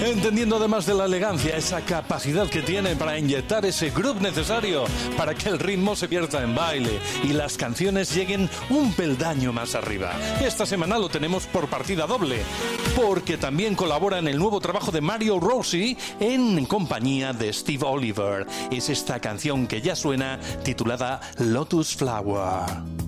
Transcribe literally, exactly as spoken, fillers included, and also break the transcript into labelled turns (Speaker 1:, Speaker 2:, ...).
Speaker 1: entendiendo además de la elegancia esa capacidad que tiene para inyectar ese groove necesario para que el ritmo se vierta en baile y las canciones lleguen un peldaño más arriba. Esta semana lo tenemos por partida doble, porque también colabora en el nuevo trabajo de Mario Rossi en compañía de Steve Oliver. Es esta canción que ya suena titulada Lotus Flower.